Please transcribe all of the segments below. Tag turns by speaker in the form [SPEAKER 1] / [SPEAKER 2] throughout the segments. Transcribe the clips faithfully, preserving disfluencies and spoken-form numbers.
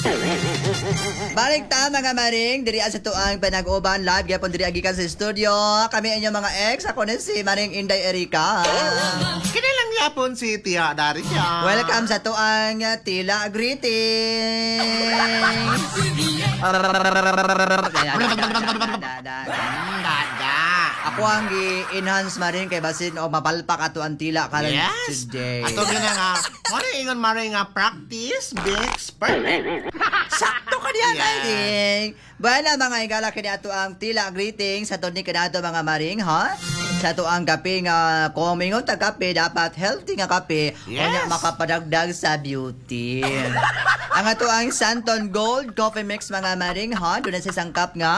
[SPEAKER 1] Balik ta mga maring, diri sa tuang panag-uban live gyapon diri agikan sa studio. Kami inyo mga ex, ako na si Maring Inday Erika.
[SPEAKER 2] Kinilang yapon si Tia Daria.
[SPEAKER 1] Welcome sa tuang uh, Tila Greetings. Ako ang gi-enhance maring kay basin o mapalpak ato ang tila karon
[SPEAKER 2] yes.
[SPEAKER 1] today.
[SPEAKER 2] Ato gina nga, ano ingon maring nga practice makes perfect.
[SPEAKER 1] Sakto ka diyan,
[SPEAKER 2] Yes.
[SPEAKER 1] maring. Bala mga igala kini ato ang tila greetings sa tuni kanato mga maring, ha? Sa ato ang kape nga kumingon ta kape dapat healthy nga kape
[SPEAKER 2] Yes.
[SPEAKER 1] unya makapadagdag sa beauty. Ang ato ang Santon Gold Coffee Mix mga maring, ha? Doon na sa sangkap nga.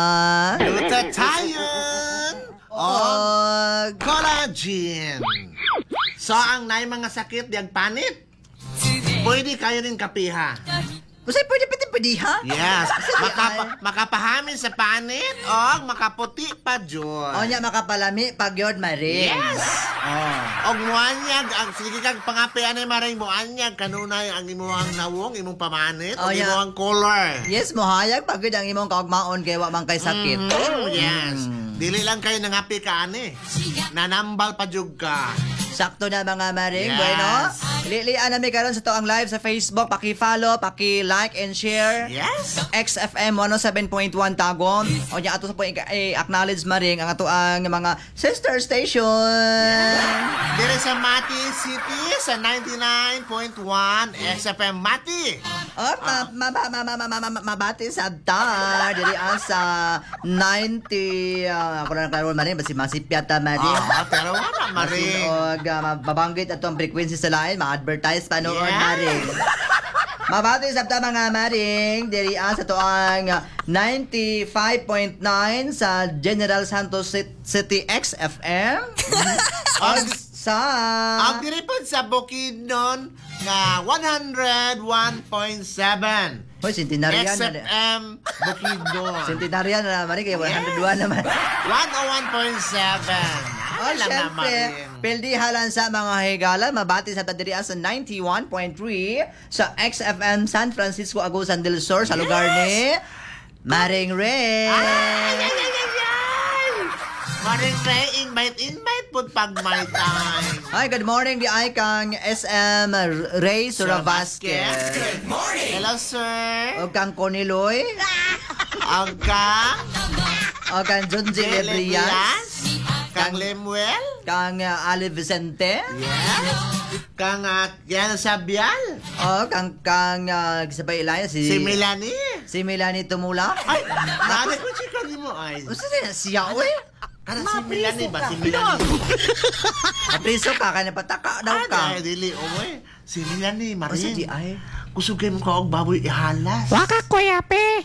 [SPEAKER 2] Glutathione o
[SPEAKER 1] Og
[SPEAKER 2] collagen. So, ang nay mga sakit diag panit, pwede kayo rin kapiha.
[SPEAKER 1] Usay pwede pwede pwede ha?
[SPEAKER 2] Yes. Makapa, makapahamin sa panit o makaputi pa dyan.
[SPEAKER 1] Onya makapalami pag yod maring.
[SPEAKER 2] Yes.
[SPEAKER 1] Oh.
[SPEAKER 2] Og muanyag, ang sige kag pangapian ay maring muanyag kanunay ang imuang nawong, imong pamanit,
[SPEAKER 1] Oh,
[SPEAKER 2] o
[SPEAKER 1] yeah.
[SPEAKER 2] imuang color.
[SPEAKER 1] Yes, mohayag pag yun ang imong kaugmaon kay wa man kay sakit.
[SPEAKER 2] Mhm, yes.
[SPEAKER 1] Mm.
[SPEAKER 2] Dili lang kayo nangapi ka ani. Nanambal pa jud ka.
[SPEAKER 1] Sakto na mga maring.
[SPEAKER 2] Yes.
[SPEAKER 1] Bueno, lilian na mi karon sa to ang live sa Facebook. Paki-follow, paki-like and share.
[SPEAKER 2] Yes.
[SPEAKER 1] X F M one oh seven point one Tagum. O niya ato sa po i-acknowledge maring ang ato ang mga sister station.
[SPEAKER 2] Dire sa Mati City sa ninety-nine point one X F M Mati.
[SPEAKER 1] Oh, ma ma ma ma ma ma ma mabati sa abtar diri sa ninety uh, ako na karon maring basi masipyata maring.
[SPEAKER 2] Ah, pero wala maring.
[SPEAKER 1] Og uh, mababanggit atong frequency sa line, ma-advertise pa noon
[SPEAKER 2] Yes.
[SPEAKER 1] maring. Mabati sabta mga maring, diri sa to ang ninety-five point nine sa General Santos City X F M. Og sa
[SPEAKER 2] Ang diripod sa Bukidnon nga one oh one point seven.
[SPEAKER 1] Hoy, centenarian
[SPEAKER 2] X F M Bukidnon.
[SPEAKER 1] Centenarian na maring kay one oh one naman.
[SPEAKER 2] one oh one point seven.
[SPEAKER 1] Oh,
[SPEAKER 2] Alam na
[SPEAKER 1] syempre,
[SPEAKER 2] maring.
[SPEAKER 1] pildi halan sa mga higala, mabati sa tadirian sa ninety-one point three sa X F M San Francisco, Agusan del Sur, sa lugar ni Maring Ray.
[SPEAKER 2] Ay, ay, ay, ay, ay. Maring Ray, invite, invite po pag may time.
[SPEAKER 1] Hi, good morning, di ay kang S M Ray Sura Vasquez.
[SPEAKER 2] Good morning. Hello, sir.
[SPEAKER 1] O kang Coniloy,
[SPEAKER 2] Ang ka?
[SPEAKER 1] o kang Junji Lebrias,
[SPEAKER 2] Kang Lemuel?
[SPEAKER 1] kang uh, Ali Vicente,
[SPEAKER 2] Yes. Kang uh, Yana Sabial?
[SPEAKER 1] o kang kang uh, sabay ilaya si
[SPEAKER 2] Si Melanie?
[SPEAKER 1] si Melanie Tumula.
[SPEAKER 2] Ay, nani ko chika ni mo ay.
[SPEAKER 1] Usa din siya oy.
[SPEAKER 2] Ano si Melanie ba? Si Melanie.
[SPEAKER 1] Apriso ka kana pataka daw ka.
[SPEAKER 2] Ay, dili oy. Si Melanie,
[SPEAKER 1] Asa
[SPEAKER 2] Marin.
[SPEAKER 1] di ay?
[SPEAKER 2] Kusugay mo ka og baboy ihalas.
[SPEAKER 3] Waka kuya pe.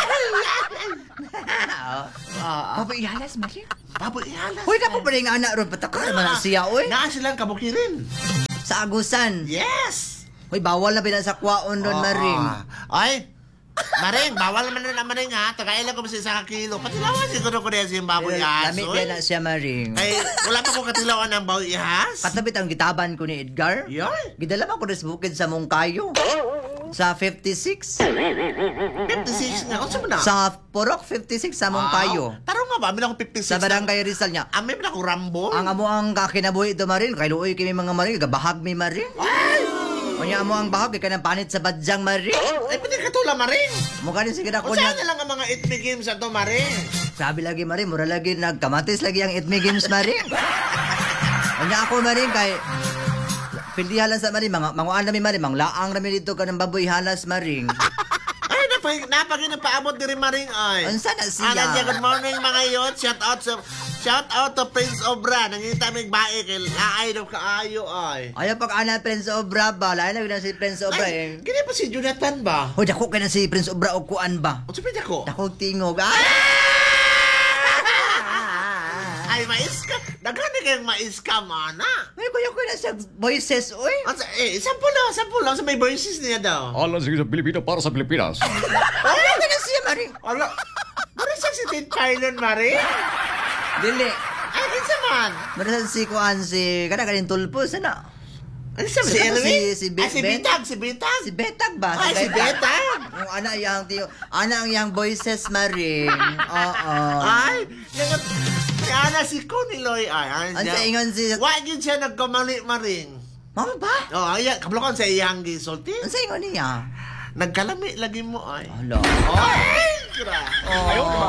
[SPEAKER 2] Ah,
[SPEAKER 1] Papa ihalas Maria.
[SPEAKER 2] baboy ihalas.
[SPEAKER 1] Hoy na po pa rin anak ron pataka naman siya oy.
[SPEAKER 2] Naa silang kabukirin.
[SPEAKER 1] Sa Agusan.
[SPEAKER 2] Yes.
[SPEAKER 1] Hoy bawal na binan sa kwaon doon Maring.
[SPEAKER 2] Ay, Maring, bawal naman na Maring ha. Tagailan ko ba sa isang kilo? Patilawan siguro ko na yung baboy ihas.
[SPEAKER 1] Lamit
[SPEAKER 2] oy.
[SPEAKER 1] din na siya Maring.
[SPEAKER 2] Ay, wala pa ko katilawan ng baboy ihas.
[SPEAKER 1] Katabit ang gitaban ko ni Edgar.
[SPEAKER 2] Yoy.
[SPEAKER 1] Gidala man ko sa bukid sa Mongkayo. Sa fifty-six.
[SPEAKER 2] fifty-six nga. Kung na?
[SPEAKER 1] Sa Purok fifty-six sa Mongkayo.
[SPEAKER 2] Ah, Taro nga ba? Amin ako fifty-six.
[SPEAKER 1] Sa Barangay Rizal niya.
[SPEAKER 2] Amin na ako Rambo.
[SPEAKER 1] Ang amo ang kakinabuhi ito Maring. Kay luoy kami mga Maring. Gabahag mi Maring. Kanya amo ang bahag. Kaya kanang panit sa badyang Maring.
[SPEAKER 2] Ay, pwede ka tula, Maring.
[SPEAKER 1] Mukha din sige na ko
[SPEAKER 2] Kung saan
[SPEAKER 1] niya.
[SPEAKER 2] na lang ang mga itme games ato, Maring?
[SPEAKER 1] Sabi lagi Maring. Mura lagi nagkamatis lagi ang Itme Games Maring. Kanya ako Maring kay pildi halas sa Maring. Mga manguan namin Maring. Manglaang namin dito ka ng baboy halas Maring.
[SPEAKER 2] Ay, napag, napagin na paabot ni rin, Maring, ay.
[SPEAKER 1] Unsa na siya?
[SPEAKER 2] Anan niya, good morning, mga yot. Shout out sa... Shout out to Prince Obra. Nangita may bae kay laay daw kaayo, ay.
[SPEAKER 1] Ayaw pag ana Prince Obra ba? Lain na si Prince Obra eh.
[SPEAKER 2] Ay, kini pa si Jonathan ba?
[SPEAKER 1] Hoy, dako ka na si Prince Obra o kuan ba?
[SPEAKER 2] O, sabi ko.
[SPEAKER 1] Dako tingog. Ah!
[SPEAKER 2] Ay, mais ka. Daghan kayong mais ka, mana.
[SPEAKER 1] May kuya ko na siya voices, oy.
[SPEAKER 2] Asa, eh, sample lang, sample lang. Sa may voices niya daw.
[SPEAKER 4] Alas sa Pilipino para sa Pilipinas.
[SPEAKER 1] Ayaw ka na siya, Maring.
[SPEAKER 2] Ala, ano siya si Ted Pylon, Maring?
[SPEAKER 1] Dili.
[SPEAKER 2] Ay, kinsa man?
[SPEAKER 1] Marasan si kuan si kana kanin tulpo sana.
[SPEAKER 2] Ano siya?
[SPEAKER 1] Si
[SPEAKER 2] Si
[SPEAKER 1] ano,
[SPEAKER 2] Elwin?
[SPEAKER 1] si- si Be-
[SPEAKER 2] Ah, si
[SPEAKER 1] Ben?
[SPEAKER 2] Bitag, si Bitag.
[SPEAKER 1] Si Betag ba?
[SPEAKER 2] Ay, si Betag.
[SPEAKER 1] ana iyang tiyo. Ana ang iyang voices maring. Oo.
[SPEAKER 2] Ay, yung ana si Kuniloy ay.
[SPEAKER 1] Ang sa ingon si...
[SPEAKER 2] Wa gyud siya nagkamali maring.
[SPEAKER 1] Mama ba?
[SPEAKER 2] Oh, ay kablokon sa iyang gisulti.
[SPEAKER 1] Ang sa ingon niya?
[SPEAKER 2] Nagkalami lagi mo ay.
[SPEAKER 1] Hala.
[SPEAKER 2] Ay, gra.
[SPEAKER 1] Oh.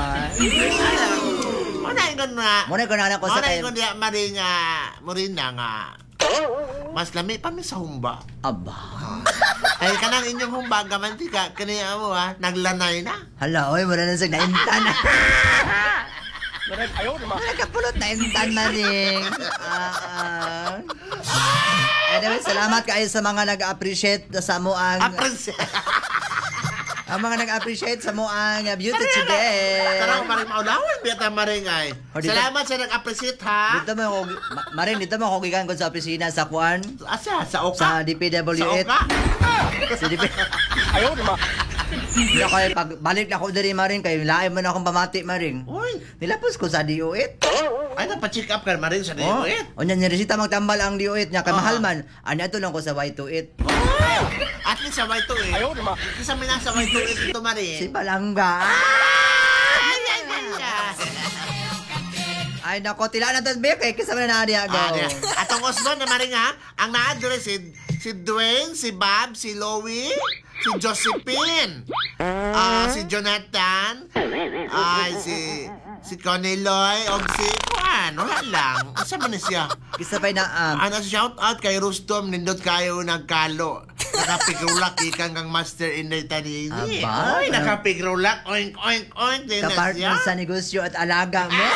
[SPEAKER 2] Ano ingon na?
[SPEAKER 1] Muna ko na anak ko sa
[SPEAKER 2] Ano
[SPEAKER 1] kay...
[SPEAKER 2] ingon niya maring nga Morina nga. Mas lami pa mi sa humba.
[SPEAKER 1] Aba.
[SPEAKER 2] Ay kanang inyong humba gamanti ka kaniya mo ha, naglanay na.
[SPEAKER 1] Hala, oy, muna na sa naintan.
[SPEAKER 4] Direk, ayaw naman.
[SPEAKER 1] Wala ka pulot na intan maring. Ah. ah. Anyway, salamat kayo sa mga nag-appreciate sa mo ang...
[SPEAKER 2] Apres.
[SPEAKER 1] ang mga nag-appreciate sa mo ang uh, beauty today.
[SPEAKER 2] Karang maring maulawan biya ta maring ay.
[SPEAKER 1] O, dito-
[SPEAKER 2] Salamat sa nag-appreciate ha.
[SPEAKER 1] Dito mo ako, ma- maring, dito mo ako gikan ko sa opisina sa Kwan,
[SPEAKER 2] Asa sa Oka.
[SPEAKER 1] sa D P W
[SPEAKER 2] Sa
[SPEAKER 1] eight.
[SPEAKER 2] Oka.
[SPEAKER 1] Sa D P...
[SPEAKER 4] Ayaw naman.
[SPEAKER 1] Hindi kayo, pag balik na ako diri maring, kayo lain mo na akong pamati maring.
[SPEAKER 2] Uy,
[SPEAKER 1] Nilapos ko sa D O eight.
[SPEAKER 2] ay napa-check up ka maring sa D
[SPEAKER 1] Oh,
[SPEAKER 2] O eight.
[SPEAKER 1] o niya, niresita magtambal ang D O eight niya, kay
[SPEAKER 2] Ah.
[SPEAKER 1] mahal man. Ano ito lang ko sa Y twenty-eight.
[SPEAKER 2] Oh, at least sa Y two eh.
[SPEAKER 4] Ayaw naman.
[SPEAKER 2] Kasi may nasa Y two eh ito maring.
[SPEAKER 1] Si Palangga.
[SPEAKER 2] Ay, ay, ay, ay.
[SPEAKER 1] Ay, nako, tila na ito, Bek, eh, kasama na na go.
[SPEAKER 2] Ah, di- Atong Osman na maring ha, ang na-address si, si Dwayne, si Bob, si Louie, si Josephine, ah si Jonathan, ay si si Coniloy, o si Juan, wala lang. Asa man na siya?
[SPEAKER 1] Kisa pa na, um,
[SPEAKER 2] Ano, shout out kay Rustom, nindot kayo nagkalo. Nakapigulak ikan kang master in the tanini.
[SPEAKER 1] Aba,
[SPEAKER 2] Oy,
[SPEAKER 1] ano?
[SPEAKER 2] nakapigulak, oink, oink, oink, din na siya.
[SPEAKER 1] kapartner sa negosyo at alaga mo.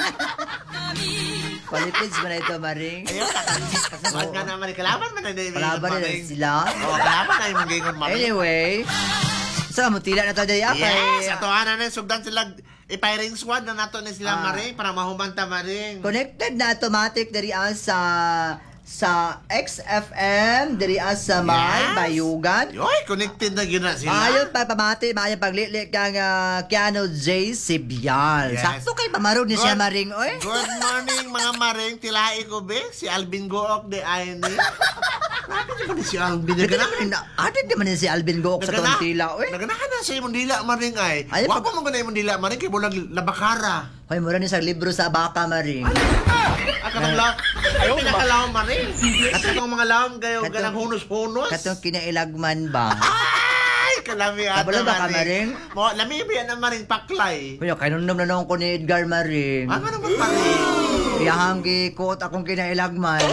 [SPEAKER 1] Qualities mo na ito, Maring.
[SPEAKER 2] Ayun, kakasaman ka naman. Kalaban man na din.
[SPEAKER 1] Palaban nila sila.
[SPEAKER 2] Oo, kalaban na yung gingon mami.
[SPEAKER 1] Anyway, sa mo tila na to day akay.
[SPEAKER 2] Yes, ato ana na sugdan sila ipiring squad na nato ni sila
[SPEAKER 1] Ah.
[SPEAKER 2] maring para mahumanta maring.
[SPEAKER 1] Connected na automatic diri as sa sa X F M diri as sa May
[SPEAKER 2] Yes.
[SPEAKER 1] Bayugan.
[SPEAKER 2] Yoy, connected na gyud na sila.
[SPEAKER 1] Maayon pagpamati, maayon paglili kang uh, Keanu J. Sibial.
[SPEAKER 2] Yes.
[SPEAKER 1] Sakto kay pamarog ni siya
[SPEAKER 2] Good-
[SPEAKER 1] Maring, oy.
[SPEAKER 2] Good morning mga maring, tilai ko be si Alvin Gook de Aini. Grabe di ba ni si Alvin?
[SPEAKER 1] Dito
[SPEAKER 2] Nagana
[SPEAKER 1] naman na, atin naman ni si Alvin Gook sa
[SPEAKER 2] Nagana-
[SPEAKER 1] Tontila, oy.
[SPEAKER 2] Naganahan na sa imong dila maring ay.
[SPEAKER 1] Ay,
[SPEAKER 2] Wa
[SPEAKER 1] pag-
[SPEAKER 2] ko mo gana imong dila maring kay bulag labakara.
[SPEAKER 1] Hoy, mura ni sa libro sa baka Maring.
[SPEAKER 2] Aka nang la. Ayaw pinakalaw maring. Katong mga lawom kayo
[SPEAKER 1] Katong-
[SPEAKER 2] ganang hunos-hunos.
[SPEAKER 1] Katong kinailagman ba?
[SPEAKER 2] Ay, kalami ata
[SPEAKER 1] Kabalo ba ka, Maring?
[SPEAKER 2] Mo, lami ba na maring paklay?
[SPEAKER 1] Kuya, kanunom na naman ko ni Edgar Maring.
[SPEAKER 2] Ano naman maring?
[SPEAKER 1] Iyahang gikot akong kinailagman.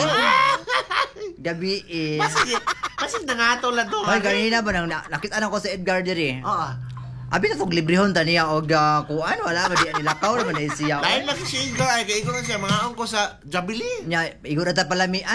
[SPEAKER 1] Gabi eh.
[SPEAKER 2] Basig, basig na nga to lado.
[SPEAKER 1] Hoy, ganina ba nang na- nakita na ko sa Edgar diri.
[SPEAKER 2] Oo.
[SPEAKER 1] Abi na tong librehon taniya og uh, kuan wala ba di nilakaw naman na siya.
[SPEAKER 2] Lain lagi si Igor ay kay Igor na siya mga angko sa Jabili.
[SPEAKER 1] Nya igo na ta palamian.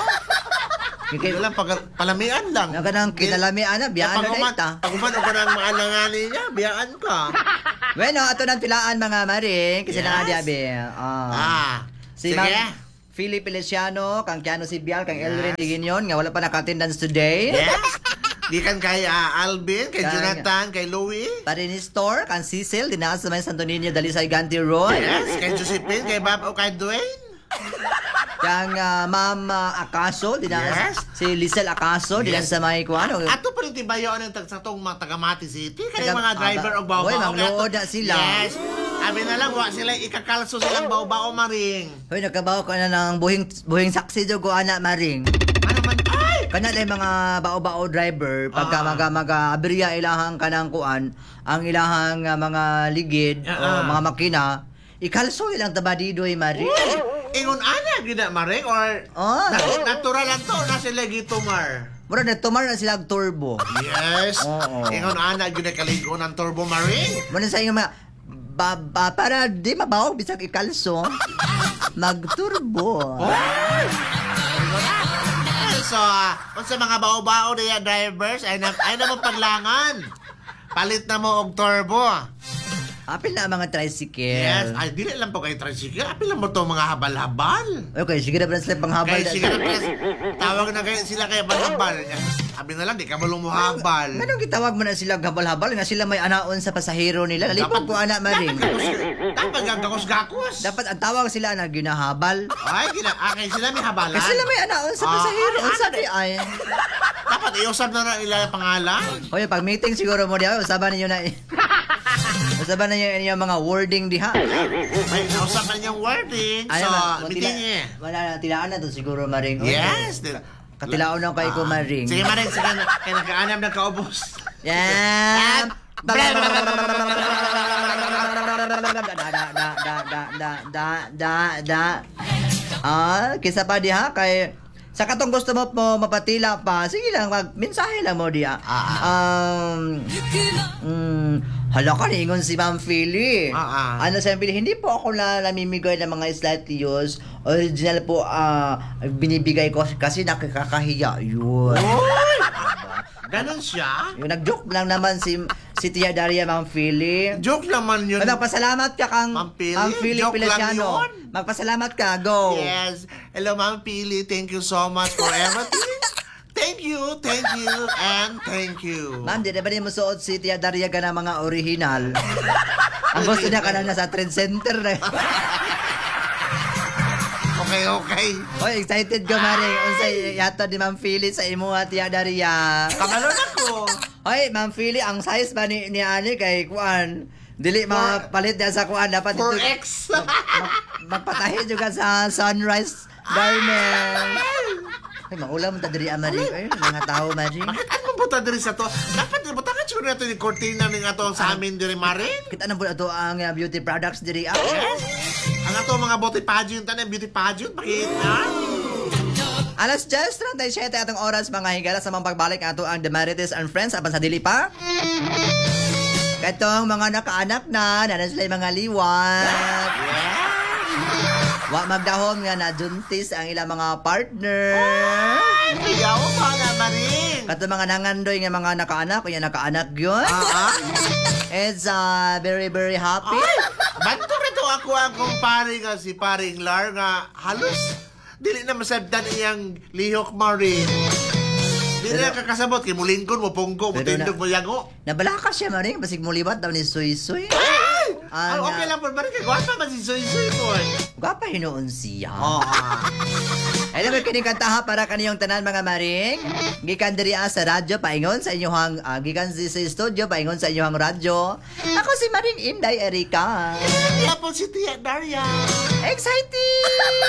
[SPEAKER 2] Kay lang pag palamian lang.
[SPEAKER 1] Nga kanang kinalamian na biyaan na
[SPEAKER 2] Paguman,
[SPEAKER 1] ita.
[SPEAKER 2] paguman o ka ng maalangani niya, biyaan ka.
[SPEAKER 1] Bueno, ato nang tilaan mga maring kasi
[SPEAKER 2] Yes.
[SPEAKER 1] na dia be. Ah.
[SPEAKER 2] Ah,
[SPEAKER 1] Si
[SPEAKER 2] sige.
[SPEAKER 1] Ma'am Philip Feliciano, kang Keanu Sibial, kang Elrin Diginyon, nga wala pa naka-attendance today.
[SPEAKER 2] Yes. Di kan kay ah, Alvin, kay
[SPEAKER 1] Kaya-
[SPEAKER 2] Jonathan, kay Louie.
[SPEAKER 1] Parini Store, kang Cecil, dinaas sa may Santo Niño, Dalisay Ganti Road.
[SPEAKER 2] Yes, kay Josephine, kay Bob o kay Dwayne.
[SPEAKER 1] Kang ah, Ma'am ah, Acaso, dinaas
[SPEAKER 2] Yes.
[SPEAKER 1] si Lisel Acaso, dinaas
[SPEAKER 2] Yes.
[SPEAKER 1] sa may kuano.
[SPEAKER 2] Ato pa rin tibayo ang tagsatong mga taga-Mati City. Kaya
[SPEAKER 1] Taga-
[SPEAKER 2] mga driver
[SPEAKER 1] ah,
[SPEAKER 2] o bao-bao.
[SPEAKER 1] Uy,
[SPEAKER 2] Kaya
[SPEAKER 1] magluod
[SPEAKER 2] ato-
[SPEAKER 1] na sila.
[SPEAKER 2] Yes. Abi na lang, wa sila ikakalso silang bao-bao maring.
[SPEAKER 1] Hoy, nagkabaw ko na ng buhing buhing saksi do ko ana maring.
[SPEAKER 2] Ano man, ay!
[SPEAKER 1] Kana dai mga bao-bao driver pagka
[SPEAKER 2] Ah.
[SPEAKER 1] maga maga aberya ilahang kanang kuan, ang ilahang ah, mga ligid o
[SPEAKER 2] Ah.
[SPEAKER 1] mga makina, ikalso ilang tabadidoy maring.
[SPEAKER 2] Ingon ana gina maring or
[SPEAKER 1] Oh.
[SPEAKER 2] nat- natural lang to na sila gitumar.
[SPEAKER 1] Mura na tumar na sila og turbo.
[SPEAKER 2] Yes.
[SPEAKER 1] Oo.
[SPEAKER 2] Ingon ana gina kaligo ng turbo maring.
[SPEAKER 1] Muna sa inyo mga ba, ba, para di mabawag bisag ikalso, magturbo.
[SPEAKER 2] Ay, so, kung sa mga bao-bao niya drivers, ay na, ay na mo paglangan. Palit na mo og turbo.
[SPEAKER 1] Apil na ang mga tricycle.
[SPEAKER 2] Yes, ay dili lang po kay tricycle. Apil lang mo to mga habal-habal.
[SPEAKER 1] Okay, sige na ba sila panghabal?
[SPEAKER 2] Kaya sige na pala, tawag na kayo sila kay habal-habal. Abi na lang, di ka malong mo habal.
[SPEAKER 1] Anong gitawag mo na sila habal-habal nga sila may anaon sa pasahero nila? Nalipog ko anak maring.
[SPEAKER 2] Dapat gagakos-gakos.
[SPEAKER 1] Dapat ang tawag sila na ginahabal.
[SPEAKER 2] Ay, gina, okay, sila may habalan.
[SPEAKER 1] Kasi sila may anaon sa
[SPEAKER 2] Ah,
[SPEAKER 1] pasahero.
[SPEAKER 2] ano,
[SPEAKER 1] Ang
[SPEAKER 2] ano,
[SPEAKER 1] sabi ay.
[SPEAKER 2] Dapat iusap na na ila ang pangalan.
[SPEAKER 1] Hoy, pag meeting siguro mo diha, usaban ninyo na usaban ninyo inyong mga wording diha.
[SPEAKER 2] May nausap na niyang wording. So, meeting eh.
[SPEAKER 1] Wala na, tilaan na to siguro, Maring. Oy,
[SPEAKER 2] Yes. Tila.
[SPEAKER 1] Katilaon na kay ko, Maring.
[SPEAKER 2] Sige, Maring. Sige, kaya nagkaanam na kaubos.
[SPEAKER 1] Yan.
[SPEAKER 2] Blah, blah, blah, blah, blah, blah, blah,
[SPEAKER 1] Da da da da da da da da da. Ah, kisa pa diha kay sa katong gusto mo mo mapatila pa, sige lang mag mensahe lang mo diha. Um mm, hala ka ingon si Ma'am Philly.
[SPEAKER 2] Ah, ah.
[SPEAKER 1] Ano sa Philly, hindi po ako na namimigay ng mga slightly used. Original po ah binibigay ko kasi nakakakahiya yun.
[SPEAKER 2] Uy! Ganon siya?
[SPEAKER 1] Yung nag-joke lang naman si si Tia Daria, Ma'am Philly.
[SPEAKER 2] Joke naman yun.
[SPEAKER 1] Ay, magpasalamat ka kang
[SPEAKER 2] Ma'am Philly?
[SPEAKER 1] Ma'am Philly
[SPEAKER 2] Joke lang
[SPEAKER 1] Feliciano.
[SPEAKER 2] yun.
[SPEAKER 1] Magpasalamat ka, go.
[SPEAKER 2] Yes. Hello, Ma'am Pili. Thank you so much for everything. Thank you, thank you, and thank you.
[SPEAKER 1] Ma'am, di ba mo suot si Tia Daria ka ng mga original? Ang gusto niya ka na nasa trend center na.
[SPEAKER 2] Okay, okay.
[SPEAKER 1] Oy, excited ka, Mari. Unsay yato ni Ma'am Philly sa imo at Tia Daria.
[SPEAKER 2] Kamalon ako.
[SPEAKER 1] Oy, Ma'am Philly, ang size ba ni, ni Ani kay Kuan? Dili mapalit niya sa Kuan. Dapat
[SPEAKER 2] four
[SPEAKER 1] ito-
[SPEAKER 2] X.
[SPEAKER 1] mag- magpatahi juga sa Sunrise Garment. Ay, maulam ta diri Amari. Ay, mga tao, Mari.
[SPEAKER 2] Bakit ano buta diri sa to? Dapat butangan siguro nato ni cortina ning ato sa amin diri Marin.
[SPEAKER 1] Kita na po ito ang uh, beauty products diri. Ah.
[SPEAKER 2] Yes. Ang ato mga beauty pageant, ano beauty pageant, bakit na?
[SPEAKER 1] Alas diyes trenta'y siyete atong oras mga higala sa mga pagbalik ato ang Demarites and Friends apan sa dili pa. Katong mga nakaanak na, na sila mga liwat. Wa magdahom nga na juntis ang ilang mga partner.
[SPEAKER 2] Ayaw pa na Marin.
[SPEAKER 1] Katong mga nangandoy nga mga nakaanak, kunya nakaanak yun.
[SPEAKER 2] Ah, ah.
[SPEAKER 1] It's uh, very very happy.
[SPEAKER 2] Ay, banto rito ako ang kumpare nga si paring Lar nga halos dili na masabtan iyang lihok Marin. Dili na kakasabot kay mulingkon mo pungko mo
[SPEAKER 1] Pero na-
[SPEAKER 2] tindog mo yago.
[SPEAKER 1] Nabalaka siya maring basig mulibat daw ni Suy Suy.
[SPEAKER 2] Ay!
[SPEAKER 1] Ah,
[SPEAKER 2] Ah, okay
[SPEAKER 1] nga.
[SPEAKER 2] lang po Marin kay gwapa man si Soy Soy mo.
[SPEAKER 1] Gwapa hinuon siya.
[SPEAKER 2] Oh.
[SPEAKER 1] Ay naman kining kantaha para kaniyong tanan mga maring. Gikan diri ah sa radyo paingon sa inyong uh, gikan si sa studio paingon sa inyong radyo. Ako si Maring Inday Erika.
[SPEAKER 2] Yapon si Tia Daria.
[SPEAKER 1] Exciting!